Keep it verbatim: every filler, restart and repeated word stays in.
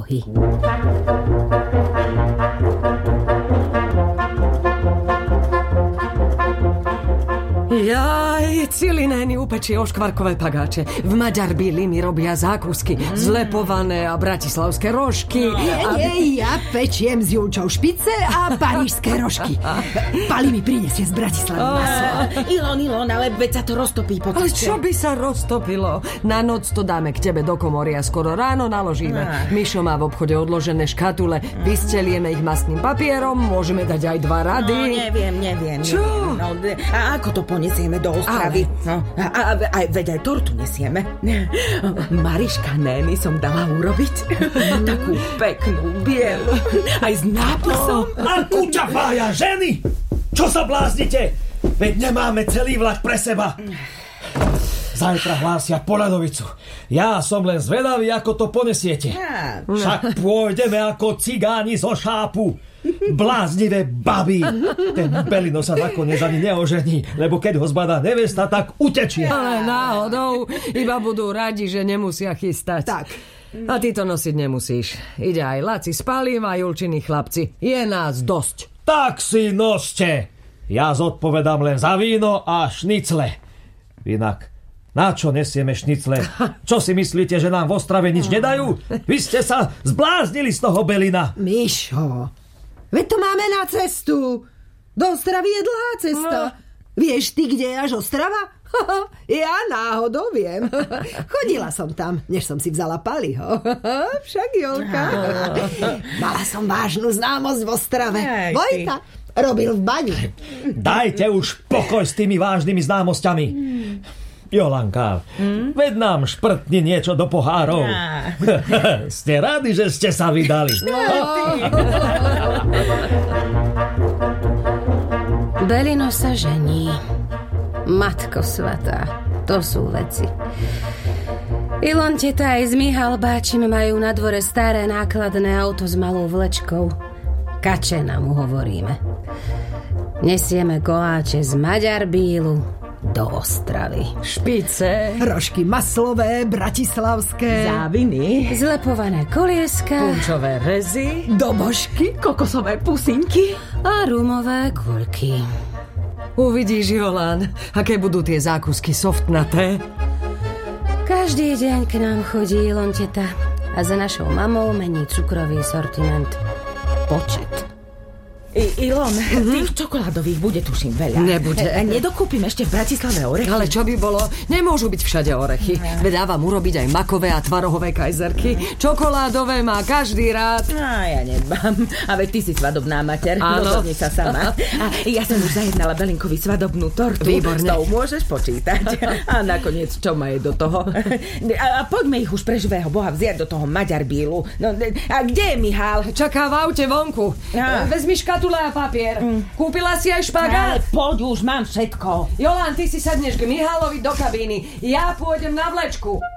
úlohy. Jaj, Cilinény upečie oškvarkové pagáče. V Maďarbíli mi robia zákusky, mm. zlepované a bratislavské rožky. No. Nie, a... nie, ja pečiem s Julčou špice a parížské rožky. Pali mi prinesie z Bratislavy maso. Ilon, Ilon, ale veď sa to roztopí po Ale ceste. čo by sa roztopilo? Na noc to dáme k tebe do komory a skoro ráno naložíme. Ah. Mišo má v obchode odložené škatule, vystelieme ich masným papierom, môžeme dať aj dva rady. No, neviem, neviem. Čo? No, a ako to ponesieme do Ostravy? No, a, a, a veď aj tortu nesieme. Mariška Nény som dala urobiť. Takú peknú, bielu. Aj s nápisom. A kuťa fája, ženy! Čo sa bláznite? Veď nemáme celý vlak pre seba. Zajtra hlásia Poľadovicu. Ja som len zvedavý, ako to ponesiete. Však pôjdeme ako cigáni zo šápu. Bláznivé baby. Ten Belino sa nakoniec ani neožení, lebo keď ho zbadá nevesta, tak utečie. Ale náhodou iba budú radi, že nemusia chystať. Tak. A ty to nosiť nemusíš. Ide aj Laci s Palím a Julčiny chlapci. Je nás dosť. Tak si noste. Ja zodpovedám len za víno a šnicle. Inak, na čo nesieme šnicle? Čo si myslíte, že nám v Ostrave nič nedajú? Vy ste sa zbláznili z toho Belina. Mišo, veď to máme na cestu. Do Ostravy je dlhá cesta. No. Vieš ty, kde je až Ostrava? Ja náhodou viem. Chodila som tam, než som si vzala Paliho. Však Jolka. Mala som vážnu známosť v Ostrave. Vojta robil v bani. Dajte už pokoj s tými vážnymi známosťami. Jolanka, hmm? veď nám šprtni niečo do pohárov. Ja. Ste radi, že ste sa vydali. No. Belino sa žení. Matko svatá, to sú veci. Ilon, teta aj s Mihal Báčim majú na dvore staré nákladné auto s malou vlečkou. Kačena mu hovoríme. Nesieme koláče z Maďarbílu do Ostravy. Špice, rožky maslové, bratislavské, záviny, zlepované kolieska, punčové rezy, dobožky, kokosové pusinky a rumové guľky. Uvidíš, Jolán, aké budú tie zákusky softnaté. Každý deň k nám chodí Ilon teta a za našou mamou mení cukrový sortiment počet. I, Ilon, mm-hmm. tých čokoládových bude tuším veľa. Nebude. A nedokúpim ešte v Bratislave orechy. Ale čo by bolo? Nemôžu byť všade orechy. No. Veď dávam urobiť aj makové a tvarohové kajzerky. Čokoládové má každý rád. No, ja nedbám. A veď ty si svadobná mater. Rozhodni sa sama. A ja som už zajednala Belinkovi svadobnú tortu. Výborne. S tou môžeš počítať. A nakoniec, čo má je do toho? A, a poďme ich už pre živého Boha vziať do toho Maďarbílu. No, a kde je Mihál? Čaká v aute vonku. Ja. Vezmi škatule a papier. Mm. Kúpila si aj špagát? Ale poď už, mám všetko. Jolán, ty si sadneš k Mihálovi do kabíny. Ja pôjdem na vlečku.